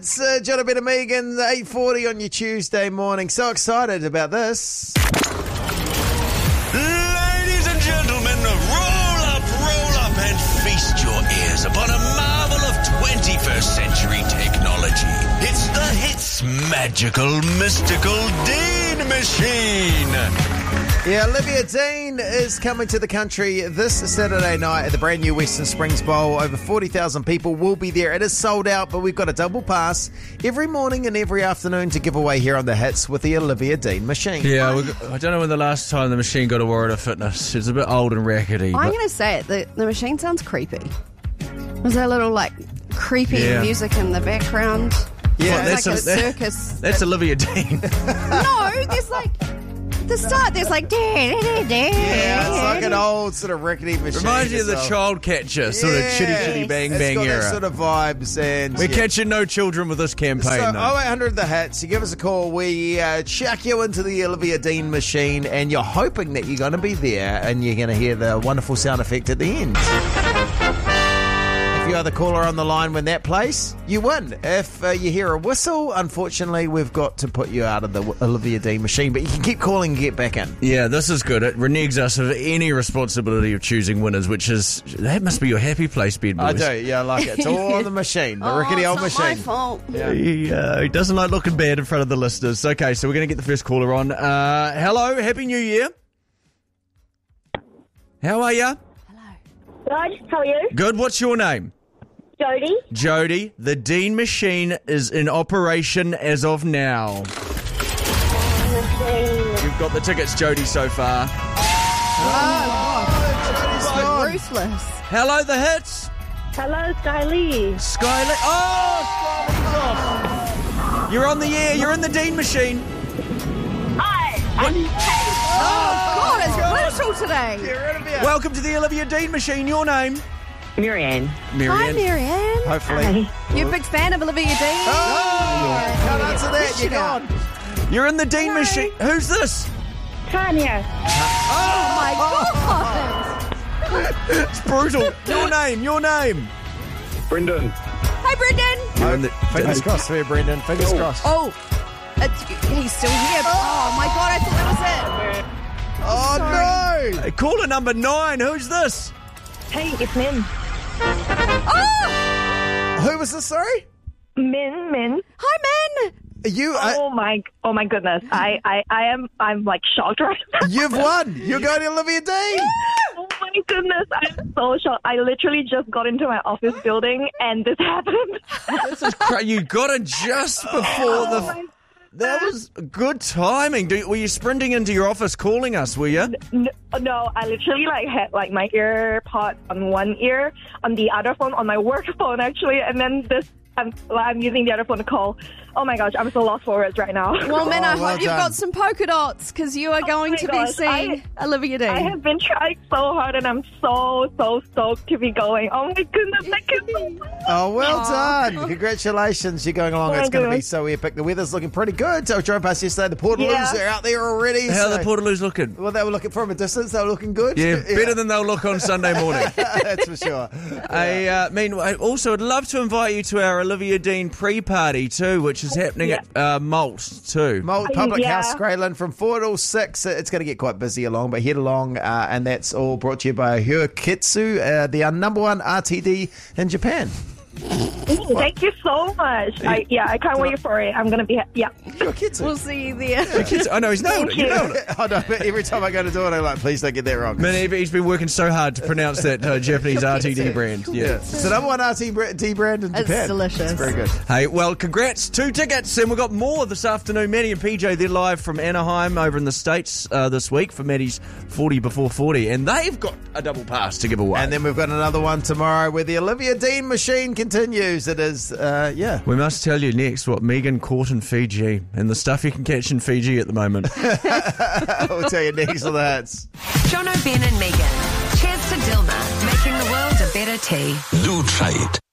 It's John Ben and Megan, 8:40 on your Tuesday morning. So excited about this. Ladies and gentlemen, roll up and feast your ears upon a marvel of 21st century technology. It's the Hits Magical Mystical Dean Machine. Yeah, Olivia Dean is coming to the country this Saturday night at the brand new Western Springs Bowl. Over 40,000 people will be there. It is sold out, but we've got a double pass every morning and every afternoon to give away here on the Hits with the Olivia Dean Machine. Yeah, I don't know when the last time the machine got a Warrior Fitness. It's a bit old and rackety. I'm going to say it, the machine sounds creepy. There's a little, creepy music in the background. Yeah, it's like a circus. That's Olivia Dean. No, there's the start, there's Yeah, it's like an old sort of rickety machine. Reminds you of the child catcher, sort of chitty bang bang it's got era. That sort of vibes. And We're catching no children with this campaign. So, though. 0800 The Hits, you give us a call. We chuck you into the Olivia Dean machine, and you're hoping that you're going to be there and you're going to hear the wonderful sound effect at the end. If you are the caller on the line when that plays, you win. If you hear a whistle, unfortunately, we've got to put you out of the Olivia Dean machine, but you can keep calling and get back in. Yeah, this is good. It reneges us of any responsibility of choosing winners, that must be your happy place, bed boys. I do, yeah, I like it. It's all on the machine, the rickety old it's machine. not my fault. Yeah. He doesn't like looking bad in front of the listeners. Okay, so we're going to get the first caller on. Hello, Happy New Year. How are you? Good, how are you? Good, what's your name? Jody. Jody, the Dean machine is in operation as of now. You've got the tickets, Jody, so far. Ruthless. Hello, the Hits. Hello, Skylee. Skyler. Oh, Skyler's off. You're on the air. You're in the Dean machine. Hi. God, it's brutal today. Welcome to the Olivia Dean machine. Your name? Marianne. Hi, Marianne. Hopefully. You're a big fan of Olivia Dean? Can't answer that, you're gone. You're in the Dean machine. Who's this? Tanya. Oh, my God. It's brutal. Your name. Brendan. Hi, Brendan. You're in the Fingers crossed for you, Brendan. Fingers crossed. Oh, he's still here. Oh, my God, I thought that was it. Oh, no! Caller number 9. Who's this? Hey, it's Min. Oh! Who was this, sorry? Min. Hi, Min. You, Oh my goodness. I'm like shocked right now. you've won. You're going to Olivia Dean. Oh my goodness. I'm so shocked. I literally just got into my office building and this happened. This is crazy. You got it just before That was good timing. Were you sprinting into your office calling us, were you? No, I literally had my ear pod on one ear, on the other phone, on my work phone actually, and then I'm using the other phone to call. Oh my gosh, I'm so lost for words right now. Well, Min, I well hope you've done. got some polka dots because you are going to be seeing Olivia Dean. I have been trying so hard and I'm so stoked to be going. Oh my goodness, thank you so much. Oh, well done. Congratulations. You're going along. It's going to be so epic. The weather's looking pretty good. So I drove past yesterday. The Portaloos are out there already. How are the Portaloos looking? Well, they were looking from a distance. They were looking good. Yeah, better than they'll look on Sunday morning. That's for sure. I also would love to invite you to our Olivia Dean pre-party too, which is happening at Malt too. Malt Public House, Greyland, from 4 till 6. It's going to get quite busy along, but head along, and that's all brought to you by Hyokitsu, the number one RTD in Japan. Thank you so much. I can't wait for it. I'm going to be... Hyokitsu. We'll see you there. I know, he's nailed it. You nailed it. I know, but every time I go to do it, I'm like, please don't get that wrong. Man, he's been working so hard to pronounce that Japanese RTD brand. Yeah. It's the number one RTD brand in Japan. It's delicious. It's very good. Hey, well, congrats. 2 tickets, and we've got more this afternoon. Maddie and PJ, they're live from Anaheim over in the States this week for Maddie's 40 before 40, and they've got a double pass to give away. And then we've got another one tomorrow where the Olivia Dean machine continues. It is, We must tell you next what Megan caught in Fiji and the stuff you can catch in Fiji at the moment. We'll tell you next on the Hits. Jono, Ben and Megan. Cheers to Dilma, making the world a better tea. Do try it.